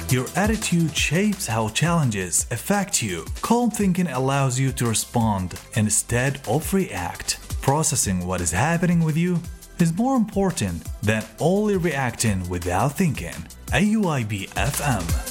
Your attitude shapes how challenges affect you. Calm thinking allows you to respond instead of react. Processing what is happening with you is more important than only reacting without thinking. AUIB FM.